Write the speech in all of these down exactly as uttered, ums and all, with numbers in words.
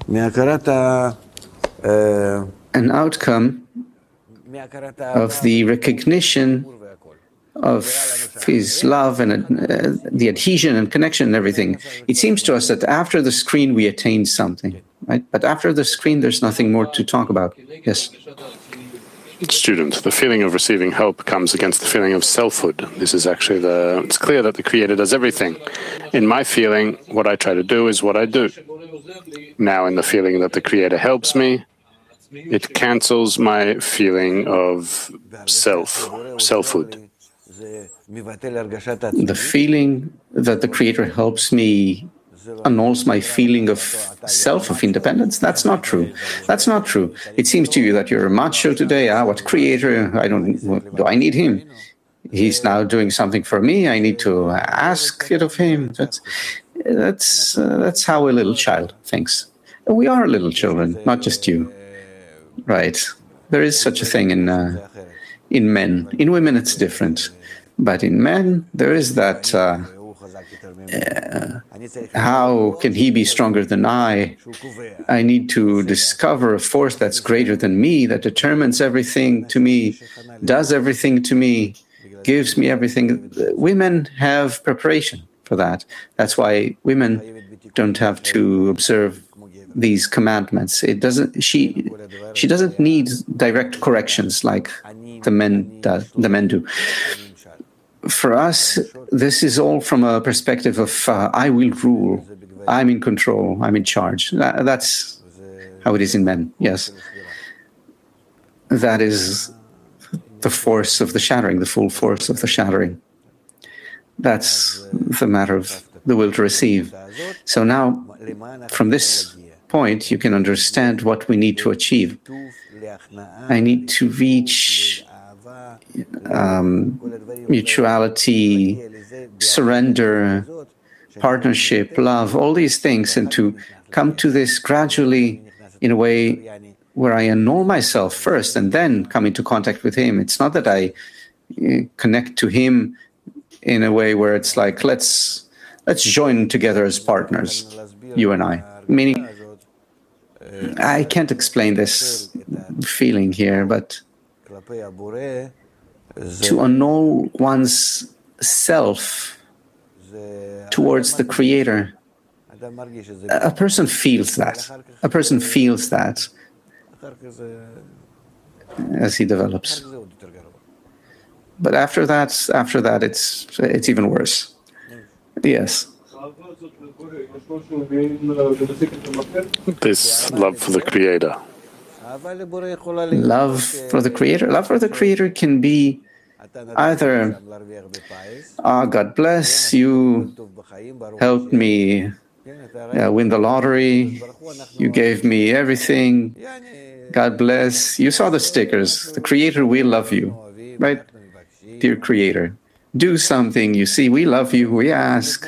an outcome of the recognition of his love and uh, the adhesion and connection and everything. It seems to us that after the screen we attained something, right? But after the screen, there's nothing more to talk about. Yes. Student, the feeling of receiving help comes against the feeling of selfhood. This is actually the, it's clear that the Creator does everything. In my feeling, what I try to do is what I do. Now, in the feeling that the Creator helps me, it cancels my feeling of self, selfhood. The feeling that the Creator helps me annuls my feeling of self, of independence. That's not true. That's not true. It seems to you that you're a macho today. Ah, what Creator? I don't. Do I need him? He's now doing something for me. I need to ask it of him. That's that's uh, that's how a little child thinks. We are little children, not just you. Right? There is such a thing in uh, in men. In women, it's different. But in men, there is that. Uh, uh, how can he be stronger than I? I need to discover a force that's greater than me, that determines everything to me, does everything to me, gives me everything. Women have preparation for that. That's why women don't have to observe these commandments. It doesn't. She she doesn't need direct corrections like the men does. The men do. For us, this is all from a perspective of uh, I will rule, I'm in control, I'm in charge. That, that's how it is in men, yes. That is the force of the shattering, the full force of the shattering. That's the matter of the will to receive. So now, from this point, you can understand what we need to achieve. I need to reach Um, mutuality, surrender, partnership, love, all these things, and to come to this gradually in a way where I annul myself first and then come into contact with him. It's not that I uh, connect to him in a way where it's like, let's let's join together as partners, you and I. Meaning, I can't explain this feeling here, but to annul one's self towards the Creator, a person feels that. A person feels that as he develops. But after that, after that, it's it's even worse. Yes. This love for the Creator. Love for the Creator. Love for the Creator can be either, ah, God bless you, helped me uh, win the lottery, you gave me everything, God bless. You saw the stickers. The Creator, we love you, right? Dear Creator, do something. You see, we love you. We ask.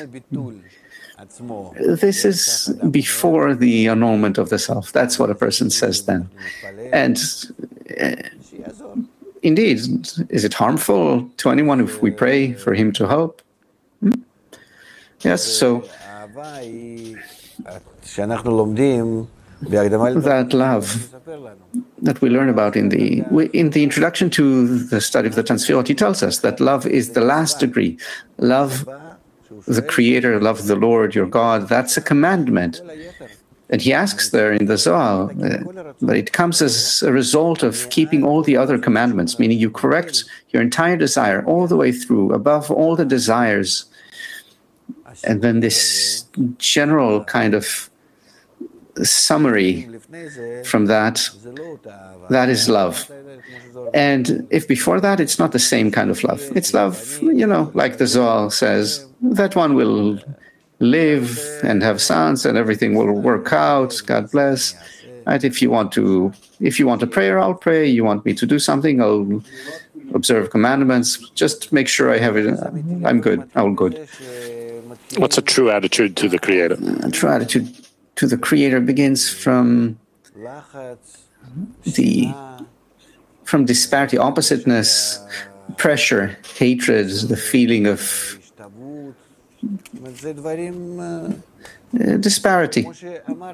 This is before the annulment of the self. That's what a person says then. And uh, indeed, is it harmful to anyone if we pray for him to help? Hmm? Yes, so that love that we learn about in the in the introduction to the study of the Transfirot, he tells us that love is the last degree. Love the Creator, love the Lord, your God, that's a commandment. And he asks there in the Zohar, uh, but it comes as a result of keeping all the other commandments, meaning you correct your entire desire all the way through, above all the desires. And then this general kind of summary from that, that is love. And if before that, it's not the same kind of love. It's love, you know, like the Zohar says, that one will live and have sons and everything will work out, God bless. Right? If you want to, if you want a prayer, I'll pray. You want me to do something, I'll observe commandments. Just make sure I have it. I'm good. I'm good. What's a true attitude to the Creator? A true attitude to the Creator begins from the from disparity, oppositeness, pressure, hatred, the feeling of uh, disparity.